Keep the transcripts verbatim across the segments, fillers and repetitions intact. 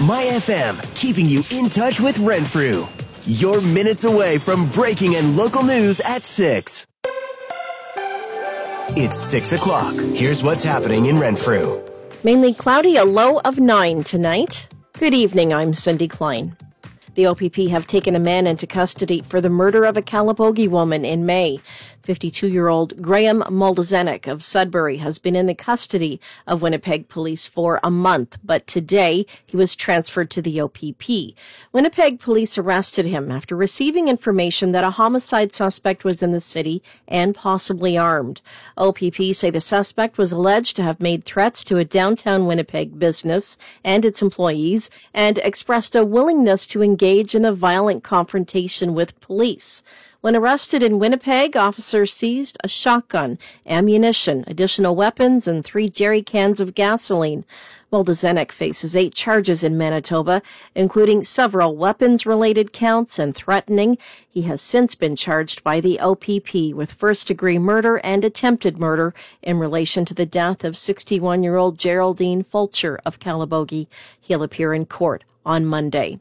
My F M, keeping you in touch with Renfrew. You're minutes away from breaking and local news at six. It's six o'clock. Here's what's happening in Renfrew. Mainly cloudy, a low of nine tonight. Good evening, I'm Cindy Klein. The O P P have taken a man into custody for the murder of a Calabogie woman in May. fifty-two-year-old Graham Moldazenik of Sudbury has been in the custody of Winnipeg police for a month, but today he was transferred to the O P P. Winnipeg police arrested him after receiving information that a homicide suspect was in the city and possibly armed. O P P say the suspect was alleged to have made threats to a downtown Winnipeg business and its employees and expressed a willingness to engage in a violent confrontation with police. When arrested in Winnipeg, officers seized a shotgun, ammunition, additional weapons, and three jerry cans of gasoline. Moldazenik faces eight charges in Manitoba, including several weapons-related counts and threatening. He has since been charged by the O P P with first-degree murder and attempted murder in relation to the death of sixty-one-year-old Geraldine Fulcher of Calabogie. He'll appear in court on Monday.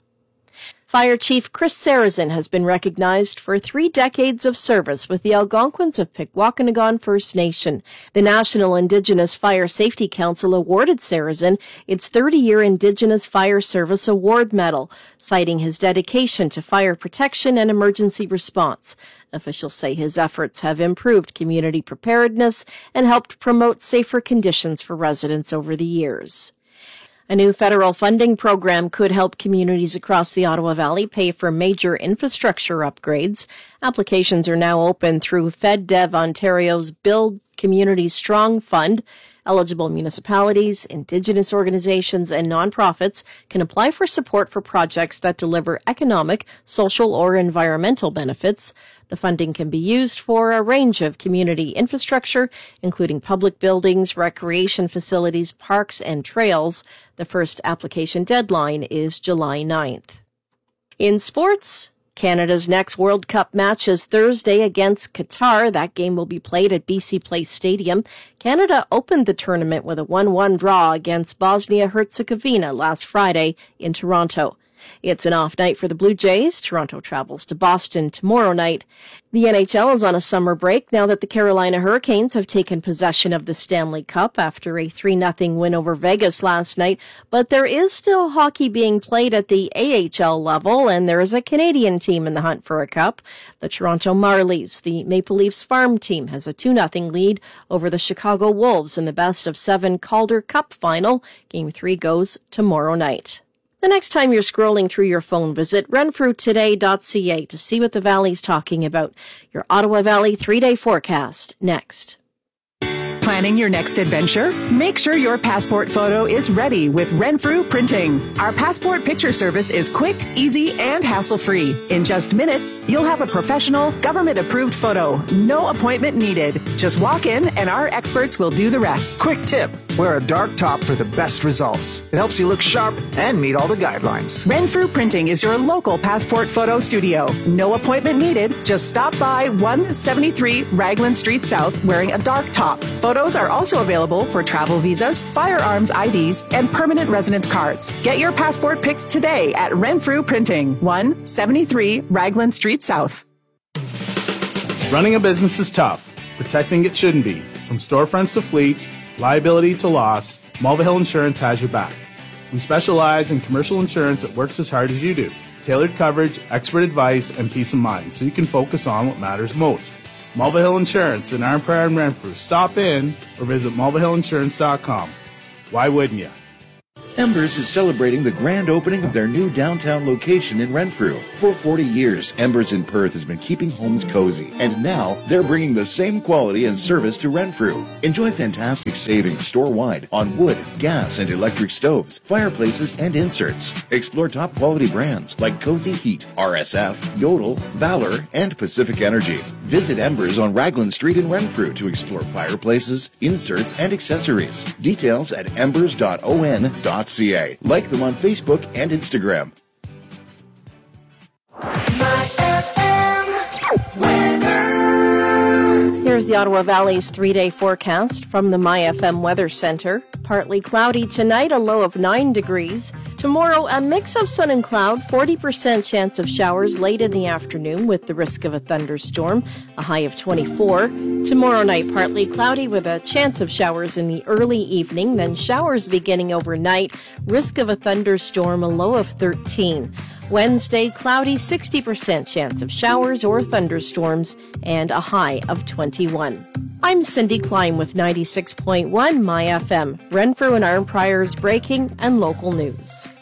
Fire Chief Chris Sarrazin has been recognized for three decades of service with the Algonquins of Pikwakanagan First Nation. The National Indigenous Fire Safety Council awarded Sarrazin its thirty-year Indigenous Fire Service Award Medal, citing his dedication to fire protection and emergency response. Officials say his efforts have improved community preparedness and helped promote safer conditions for residents over the years. A new federal funding program could help communities across the Ottawa Valley pay for major infrastructure upgrades. Applications are now open through FedDev Ontario's Build Communities Strong Fund. Eligible municipalities, Indigenous organizations, and nonprofits can apply for support for projects that deliver economic, social, or environmental benefits. The funding can be used for a range of community infrastructure, including public buildings, recreation facilities, parks, and trails. The first application deadline is July ninth. In sports, Canada's next World Cup match is Thursday against Qatar. That game will be played at B C Place Stadium. Canada opened the tournament with a one one draw against Bosnia-Herzegovina last Friday in Toronto. It's an off night for the Blue Jays. Toronto travels to Boston tomorrow night. The N H L is on a summer break now that the Carolina Hurricanes have taken possession of the Stanley Cup after a three nothing win over Vegas last night. But there is still hockey being played at the A H L level, and there is a Canadian team in the hunt for a cup. The Toronto Marlies, the Maple Leafs farm team, has a two nothing lead over the Chicago Wolves in the best of seven Calder Cup final. Game three goes tomorrow night. The next time you're scrolling through your phone, visit renfrew today dot c a to see what the Valley's talking about. Your Ottawa Valley three-day forecast next. Planning your next adventure? Make sure your passport photo is ready with Renfrew Printing. Our passport picture service is quick, easy, and hassle-free. In just minutes, you'll have a professional, government-approved photo. No appointment needed. Just walk in and our experts will do the rest. Quick tip, wear a dark top for the best results. It helps you look sharp and meet all the guidelines. Renfrew Printing is your local passport photo studio. No appointment needed. Just stop by one seventy-three Raglan Street South wearing a dark top. Photos are also available for travel visas, firearms I Ds, and permanent residence cards. Get your passport pics today at Renfrew Printing, one seventy-three Raglan Street South. Running a business is tough. Protecting it shouldn't be. From storefronts to fleets, liability to loss, Mulvihill Insurance has your back. We specialize in commercial insurance that works as hard as you do. Tailored coverage, expert advice, and peace of mind so you can focus on what matters most. Mulvihill Insurance in Arnprior and Renfrew. Stop in or visit mulvihill insurance dot com. Why wouldn't you? Embers is celebrating the grand opening of their new downtown location in Renfrew. For forty years, Embers in Perth has been keeping homes cozy, and now they're bringing the same quality and service to Renfrew. Enjoy fantastic savings store-wide on wood, gas, and electric stoves, fireplaces, and inserts. Explore top-quality brands like Cozy Heat, R S F, Yodel, Valor, and Pacific Energy. Visit Embers on Raglan Street in Renfrew to explore fireplaces, inserts, and accessories. Details at embers dot o n dot c a. Like them on Facebook and Instagram. Here's Here's the Ottawa Valley's three-day forecast from the My F M Weather Center. Partly cloudy tonight, a low of nine degrees. Tomorrow, a mix of sun and cloud, forty percent chance of showers late in the afternoon with the risk of a thunderstorm, a high of twenty-four. Tomorrow night, partly cloudy with a chance of showers in the early evening, then showers beginning overnight, risk of a thunderstorm, a low of thirteen. Wednesday, cloudy, sixty percent chance of showers or thunderstorms, and a high of twenty-one. I'm Cindy Klein with ninety-six point one My F M, Renfrew and Arnprior's breaking and local news.